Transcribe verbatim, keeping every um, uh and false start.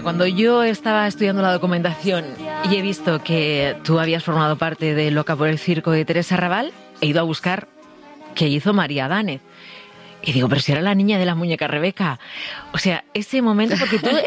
cuando yo estaba estudiando la documentación y he visto que tú habías formado parte de Loca por el Circo de Teresa Raval, he ido a buscar qué hizo María Dánez. Y digo, pero si era la niña de la muñeca Rebeca. O sea, ese momento, porque tú